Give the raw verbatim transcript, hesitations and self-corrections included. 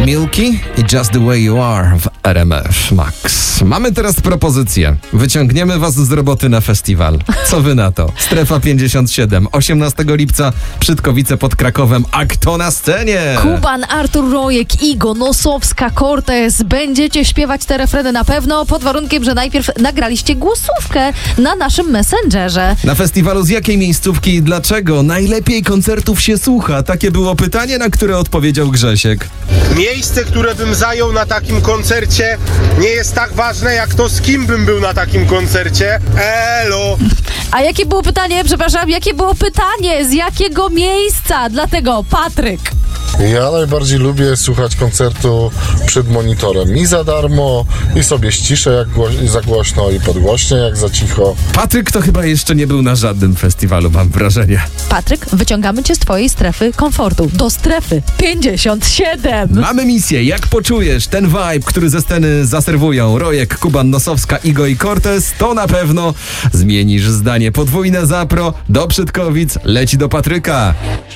Milky i Just the Way You Are w R M F Max. Mamy teraz propozycję. Wyciągniemy was z roboty na festiwal. Co wy na to? Strefa pięćdziesiąt siedem, osiemnastego lipca, Przydkowice pod Krakowem. A kto na scenie? Kuban, Artur Rojek, Igo, Nosowska, Cortez. Będziecie śpiewać te refreny na pewno, pod warunkiem, że najpierw nagraliście głosówkę na naszym Messengerze. Na festiwalu z jakiej miejscówki i dlaczego najlepiej koncertów się słucha? Takie było pytanie, na które odpowiedział Grzesiek. Miejsce, które bym zajął na takim koncercie, nie jest tak ważne jak to, z kim bym był na takim koncercie. Elo! A jakie było pytanie, przepraszam, jakie było pytanie? Z jakiego miejsca? Dlatego Patryk. Ja najbardziej lubię słuchać koncertu przed monitorem. I za darmo, i sobie ściszę jak gło- za głośno, i podgłośnie jak za cicho. Patryk to chyba jeszcze nie był na żadnym festiwalu, mam wrażenie. Patryk, wyciągamy cię z twojej strefy komfortu. Do strefy pięćdziesiąt siedem. Mamy misję. Jak poczujesz ten vibe, który ze sceny zaserwują Rojek, Kuban, Nosowska, Igo i Cortez, to na pewno zmienisz zdanie. Podwójne zapro do Przydkowic leci do Patryka.